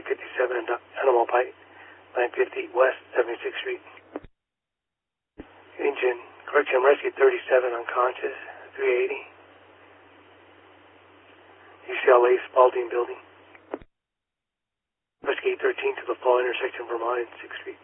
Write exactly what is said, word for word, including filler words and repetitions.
three fifty-seven Animal Pike, nine fifty West seventy-sixth Street. Engine, correction, rescue thirty-seven, unconscious, three eighty. U C L A Spalding Building. Rescue thirteen to the fall intersection, Vermont, sixth Street.